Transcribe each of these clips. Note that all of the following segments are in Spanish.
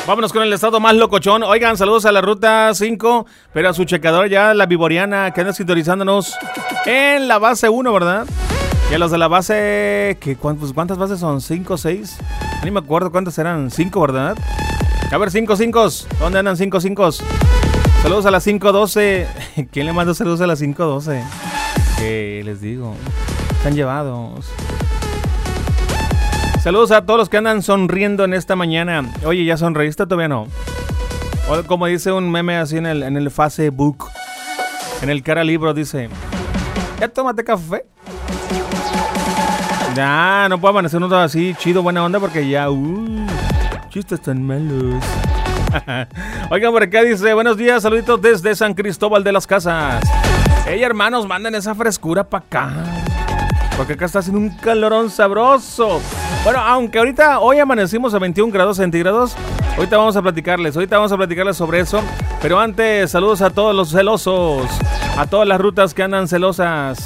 Vámonos con el estado más locochón. Oigan, saludos a la ruta 5, pero a su checador ya, la Viboriana, que anda sintonizándonos en la base 1, ¿verdad? Y a los de la base, ¿cuántas bases son? ¿5 o 6? Ni me acuerdo cuántas eran. 5, ¿verdad? A ver, 5. ¿Dónde andan 5? Saludos a las 512. ¿Quién le manda saludos a las 512? ¿Qué les digo? Están llevados. Saludos a todos los que andan sonriendo en esta mañana. Oye, ¿ya sonreíste? Todavía no. O como dice un meme así en el Facebook, en el cara libro, dice: ¿ya tomaste café? Ya, no puedo amanecer uno así chido, buena onda, porque ya, chistes tan malos. Oigan, por acá dice: buenos días, saluditos desde San Cristóbal de las Casas. Hey, hermanos, manden esa frescura para acá, porque acá está haciendo un calorón sabroso. Bueno, aunque hoy amanecimos a 21 grados centígrados, ahorita vamos a platicarles sobre eso. Pero antes, saludos a todos los celosos, a todas las rutas que andan celosas.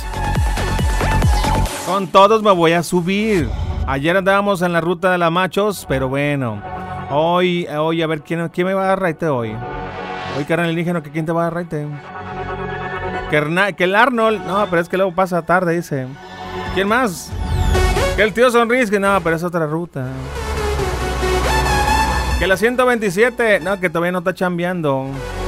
Con todos me voy a subir. Ayer andábamos en la ruta de la Machos, pero bueno, hoy a ver quién me va a dar raite hoy. Hoy, carnal alienígena, ¿quién te va a dar raite? Que el Arnold. No, pero es que luego pasa tarde, dice. ¿Quién más? Que el tío Sonrisque. No, pero es otra ruta. Que la 127. No, que todavía no está chambeando.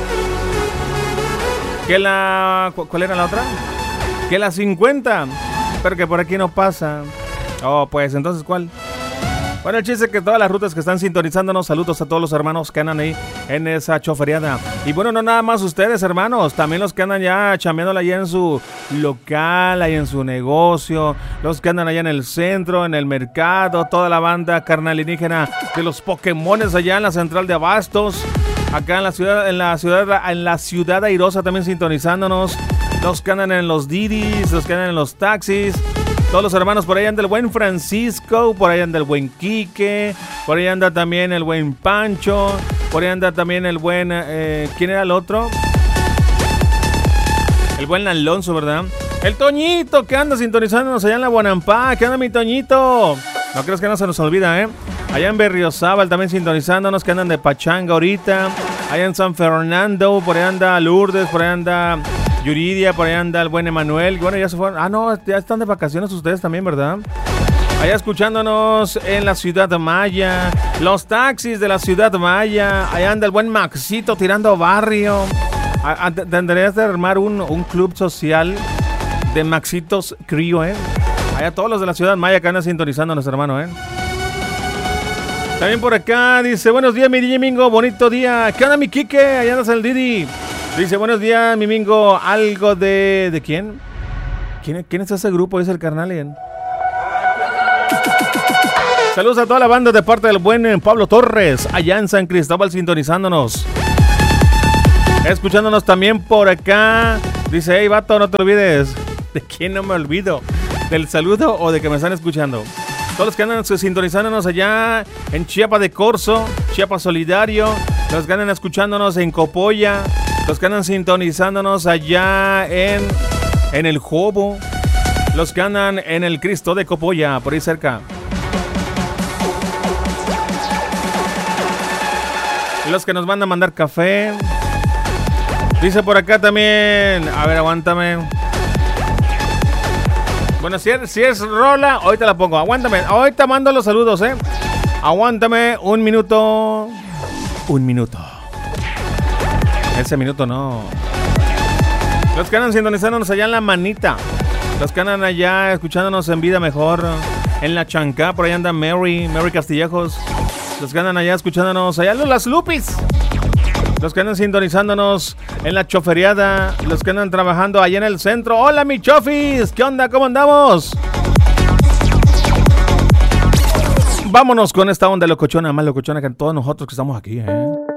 Que la... ¿Cuál era la otra? Que la 50. Pero que por aquí no pasa. Oh, pues entonces, ¿cuál? Bueno, el chiste es que todas las rutas que están sintonizándonos, saludos a todos los hermanos que andan ahí en esa choferiada. Y bueno, no nada más ustedes, hermanos, también los que andan ya chambeándola allá en su local, ahí en su negocio, los que andan allá en el centro, en el mercado, toda la banda carnal alienígena de los Pokémones allá en la central de Abastos, acá en la ciudad airosa también sintonizándonos, los que andan en los Didis, los que andan en los taxis. Todos los hermanos, por ahí anda el buen Francisco, por ahí anda el buen Quique, por ahí anda también el buen Pancho, por ahí anda también el buen... ¿quién era el otro? El buen Alonso, ¿verdad? El Toñito, que anda sintonizándonos allá en la Guanampá. ¿Qué anda, mi Toñito? No crees que no se nos olvida, ¿eh? Allá en Berriozábal también sintonizándonos, que andan de pachanga ahorita. Allá en San Fernando, por ahí anda Lourdes, por ahí anda... Yuridia, por ahí anda el buen Emanuel. Bueno, ya se fueron. Ah, no, ya están de vacaciones ustedes también, ¿verdad? Allá escuchándonos en la Ciudad Maya. Los taxis de la Ciudad Maya. Allá anda el buen Maxito tirando barrio. Tendrías de armar un club social de Maxitos Crío, ¿eh? Allá todos los de la Ciudad Maya que andan sintonizándonos, hermano, ¿eh? También por acá dice: buenos días, mi DJ Mingo, bonito día. ¿Qué onda, mi Quique? Allá andas el Didi. Dice: buenos días, mi Mingo. Algo ¿de quién? ¿Quién es ese grupo? Dice el carnal. Saludos a toda la banda de parte del buen Pablo Torres, allá en San Cristóbal sintonizándonos. Escuchándonos también por acá. Dice: hey, vato, no te olvides. ¿De quién no me olvido? ¿Del saludo o de que me están escuchando? Todos los que andan sintonizándonos allá en Chiapa de Corzo, Chiapa Solidario, los que andan escuchándonos en Copolla, los que andan sintonizándonos allá en el Jobo, los que andan en el Cristo de Copolla, por ahí cerca. Los que nos van a mandar café. Dice por acá también. A ver, aguántame. Bueno, si es rola, ahorita la pongo. Aguántame. Ahorita mando los saludos, Aguántame un minuto. Ese minuto no. Los que andan sintonizándonos allá en La Manita. Los que andan allá escuchándonos en Vida Mejor. En La Chancá, por allá anda Mary Castillejos. Los que andan allá escuchándonos allá en Las Lupis. Los que andan sintonizándonos en la choferiada. Los que andan trabajando allá en el centro. Hola, mi chofis. ¿Qué onda? ¿Cómo andamos? Vámonos con esta onda locochona, más locochona que todos nosotros que estamos aquí,